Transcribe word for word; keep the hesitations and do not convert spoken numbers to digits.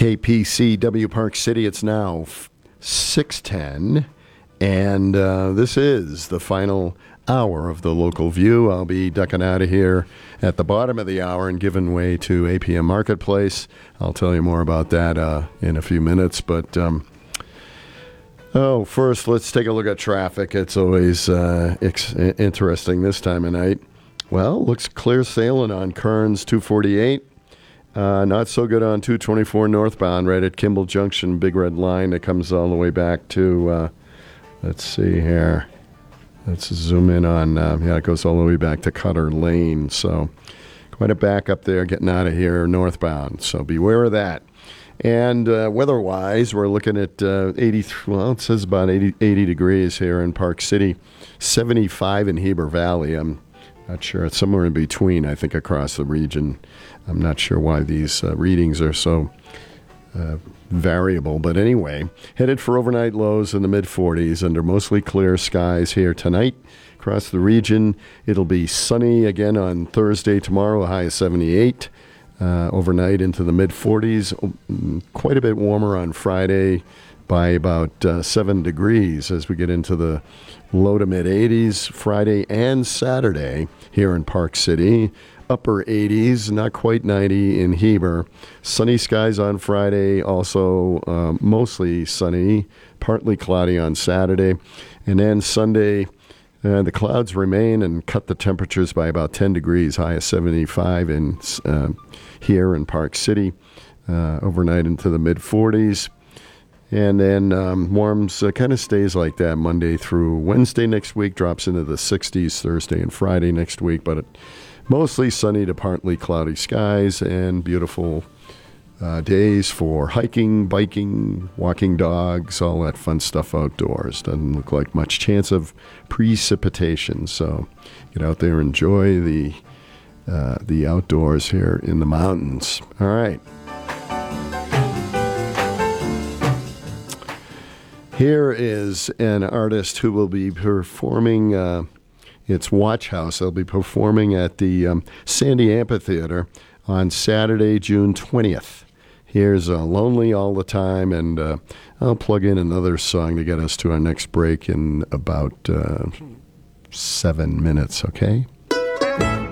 K P C W Park City. It's now six ten, and uh, this is the final hour of the Local View. I'll be ducking out of here at the bottom of the hour and giving way to A P M Marketplace. I'll tell you more about that uh, in a few minutes, but um, oh, first let's take a look at traffic. It's always uh, ex- interesting this time of night. Well, looks clear sailing on Kearns two forty-eight. Uh, not so good on two twenty-four northbound, right at Kimball Junction, big red line that comes all the way back to, uh, let's see here. Let's zoom in on, uh, yeah, it goes all the way back to Cutter Lane. So quite a back up there getting out of here northbound. So beware of that. And uh, weather-wise, we're looking at uh, eighty, well, it says about eighty, eighty degrees here in Park City, seventy-five in Heber Valley. I'm not sure. It's somewhere in between, I think, across the region. I'm not sure why these uh, readings are so uh, variable. But anyway, headed for overnight lows in the mid forties under mostly clear skies here tonight. Across the region, it'll be sunny again on Thursday, tomorrow, a high of seventy-eight. Uh, overnight into the mid forties. Quite a bit warmer on Friday by about uh, seven degrees as we get into the low to mid eighties Friday and Saturday here in Park City. Upper eighties, not quite ninety in Heber. Sunny skies on Friday, also um, mostly sunny, partly cloudy on Saturday. And then Sunday, uh, the clouds remain and cut the temperatures by about ten degrees, high of seventy-five in, uh, here in Park City. Uh, overnight into the mid forties. And then um, warms uh, kind of stays like that Monday through Wednesday next week, drops into the sixties Thursday and Friday next week, but it, mostly sunny to partly cloudy skies and beautiful uh, days for hiking, biking, walking dogs, all that fun stuff outdoors. Doesn't look like much chance of precipitation, so get out there, enjoy the uh, the outdoors here in the mountains. All right. Here is an artist who will be performing, uh, it's Watch House. They'll be performing at the um, Sandy Amphitheater on Saturday, June twentieth. Here's uh, Lonely All the Time, and uh, I'll plug in another song to get us to our next break in about uh, seven minutes, okay?